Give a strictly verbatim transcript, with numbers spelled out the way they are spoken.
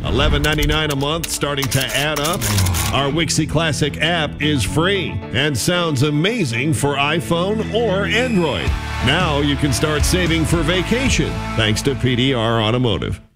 eleven ninety-nine a month, starting to add up. Our Wixie Classic app is free and sounds amazing for iPhone or Android. Now you can start saving for vacation thanks to P D R Automotive.